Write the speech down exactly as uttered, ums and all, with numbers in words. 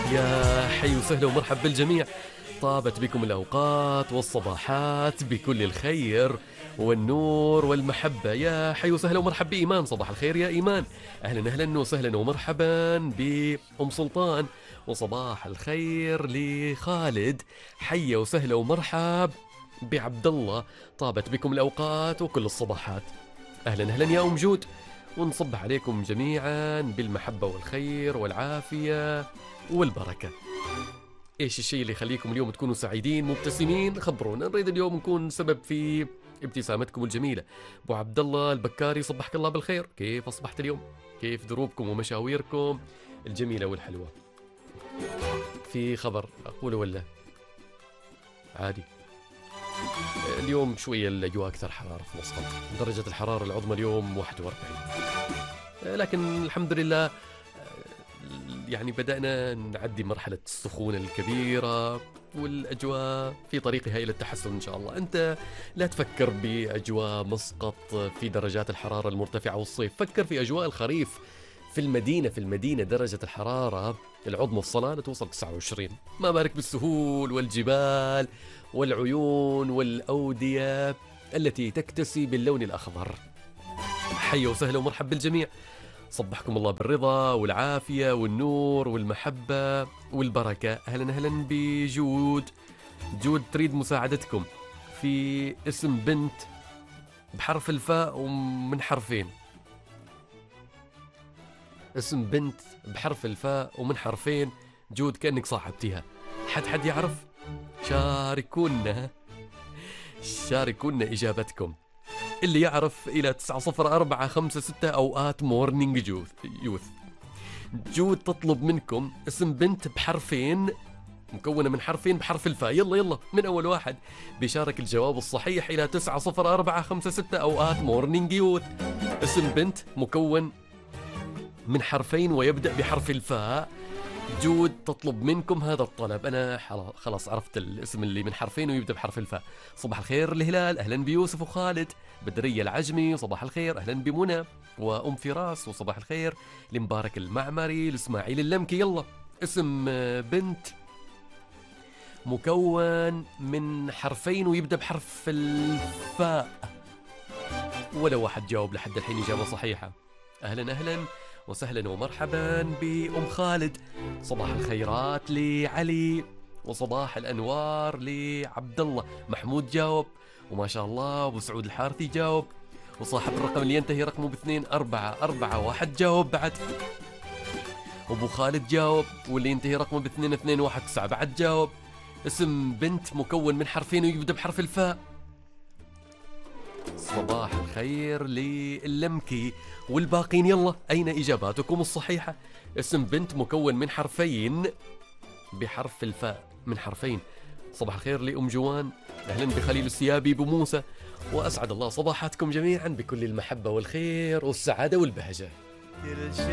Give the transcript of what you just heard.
يا حي وسهلا ومرحب بالجميع. طابت بكم الأوقات والصباحات بكل الخير والنور والمحبة. يا حي وسهلا ومرحب بإيمان. صباح الخير يا إيمان. أهلا أهلا وسهلا ومرحبا بأم سلطان. وصباح الخير لخالد. حي وسهلا ومرحب بعبد الله. طابت بكم الأوقات وكل الصباحات. أهلا أهلا يا أم جود. ونصب عليكم جميعا بالمحبة والخير والعافية والبركة. ايش الشيء اللي يخليكم اليوم تكونوا سعيدين مبتسمين؟ خبرونا، نريد اليوم نكون سبب في ابتسامتكم الجميلة. ابو عبد الله البكاري، صبحك الله بالخير. كيف اصبحت اليوم؟ كيف دروبكم ومشاويركم الجميلة والحلوة؟ في خبر اقوله ولا عادي؟ اليوم شوية الأجواء أكثر حرارة في مسقط. درجة الحرارة العظمى اليوم واحد وأربعين، لكن الحمد لله يعني بدأنا نعدي مرحلة السخونة الكبيرة، والأجواء في طريقها إلى التحسن إن شاء الله. أنت لا تفكر بأجواء مسقط في درجات الحرارة المرتفعة والصيف، فكر في أجواء الخريف. في المدينة في المدينة درجة الحرارة العظمى الصلالة توصل تسعة وعشرين، ما بالك بالسهول والجبال والعيون والأودية التي تكتسي باللون الأخضر. حي وسهلا ومرحب بالجميع. صبحكم الله بالرضا والعافية والنور والمحبة والبركة. أهلا أهلا بجود. جود تريد مساعدتكم في اسم بنت بحرف الفاء ومن حرفين. اسم بنت بحرف الفاء ومن حرفين. جود كأنك صاحبتيها. حد حد يعرف؟ شاركونا شاركونا إجابتكم. اللي يعرف إلى تسعة صفر أربعة خمسة ستة أوقات مورنينج يوث. جود تطلب منكم اسم بنت بحرفين، مكونة من حرفين بحرف الفاء. يلا يلا من أول واحد بيشارك الجواب الصحيح إلى تسعة صفر أربعة خمسة ستة أوقات مورنينج يوث. اسم بنت مكون من حرفين ويبدأ بحرف الفاء. جود تطلب منكم هذا الطلب. أنا خلاص عرفت الاسم اللي من حرفين ويبدأ بحرف الفاء. صباح الخير الهلال، أهلا بيوسف وخالد. بدرية العجمي، صباح الخير. أهلا بمنى وأم فراس. وصباح الخير لمبارك المعمري، لإسماعيل اللمكي. يلا اسم بنت مكون من حرفين ويبدأ بحرف الفاء. ولا واحد جاوب لحد الحين إجابة صحيحة. أهلا أهلا وسهلا ومرحبا بأم خالد. صباح الخيرات لعلي، وصباح الأنوار لعبد الله. محمود جاوب وما شاء الله. أبو سعود الحارثي جاوب، وصاحب الرقم اللي ينتهي رقمه باثنين أربعة أربعة واحد جاوب بعد. أبو خالد جاوب، واللي ينتهي رقمه باثنين اثنين واحد تسعة بعد جاوب. اسم بنت مكون من حرفين ويبدأ بحرف الفاء. صباح الخير للمكي والباقين. يلا أين إجاباتكم الصحيحة؟ اسم بنت مكون من حرفين بحرف الفاء، من حرفين. صباح الخير لأم جوان. أهلا بخليل السيابي بموسى. وأسعد الله صباحاتكم جميعا بكل المحبة والخير والسعادة والبهجة.